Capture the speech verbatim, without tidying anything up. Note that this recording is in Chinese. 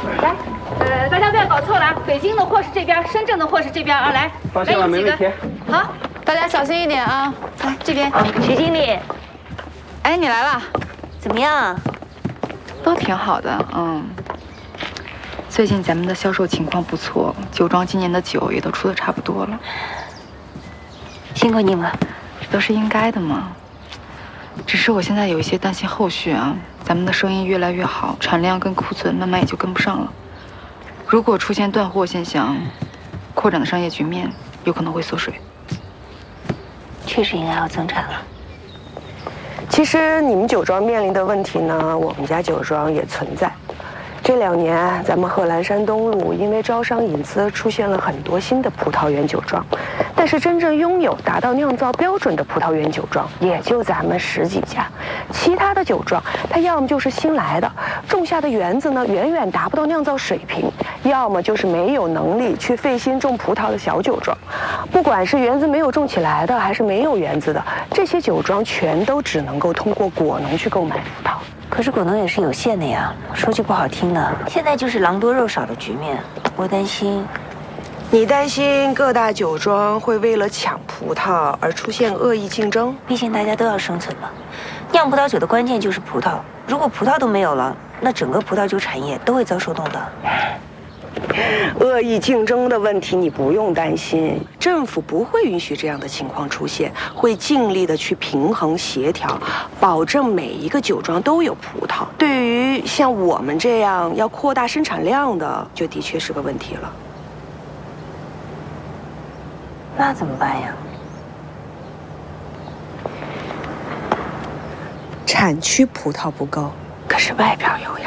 来，呃，大家不要搞错了啊！北京的货是这边，深圳的货是这边啊！来， 放心了，没问题。 好，大家小心一点啊！来这边， 徐经理， 哎，你来了， 怎么样？ 都挺好的，嗯。最近咱们的销售情况不错，酒庄今年的酒也都出的差不多了。 辛苦你们， 这都是应该的嘛。只是我现在有一些担心后续啊，咱们的生意越来越好，产量跟库存慢慢也就跟不上了。如果出现断货现象，扩展的商业局面有可能会缩水。 确实应该要增产了。 其实你们酒庄面临的问题呢，我们家酒庄也存在。这两年，咱们贺兰山东路因为招商引资，出现了很多新的葡萄园酒庄，但是真正拥有达到酿造标准的葡萄园酒庄，也就咱们十几家。其他的酒庄，它要么就是新来的，种下的园子呢远远达不到酿造水平，要么就是没有能力去费心种葡萄的小酒庄。不管是园子没有种起来的，还是没有园子的，这些酒庄全都只能够通过果农去购买葡萄。 可是果农也是有限的呀，说句不好听的，现在就是狼多肉少的局面，我担心。 你担心各大酒庄会为了抢葡萄而出现恶意竞争？ 毕竟大家都要生存嘛。酿葡萄酒的关键就是葡萄，如果葡萄都没有了，那整个葡萄酒产业都会遭受动荡。 恶意竞争的问题你不用担心，政府不会允许这样的情况出现，会尽力的去平衡协调，保证每一个酒庄都有葡萄。对于像我们这样要扩大生产量的，就的确是个问题了。 那怎么办呀？ 产区葡萄不够，可是外边有呀。